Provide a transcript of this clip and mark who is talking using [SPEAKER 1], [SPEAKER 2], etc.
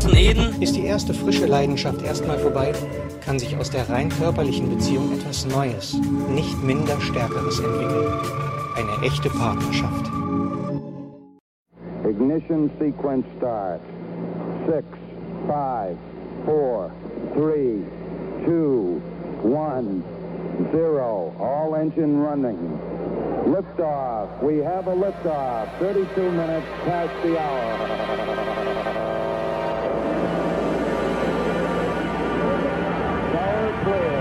[SPEAKER 1] Garten Eden?
[SPEAKER 2] Ist die erste frische Leidenschaft erstmal vorbei, kann sich aus der rein körperlichen Beziehung etwas Neues, nicht minder Stärkeres entwickeln. Eine echte Partnerschaft.
[SPEAKER 3] Ignition sequence start. 6, 5, 4, 3, 2, 1, 0. All engine running. Liftoff. We have a liftoff. 32 minutes past the hour. Power clear.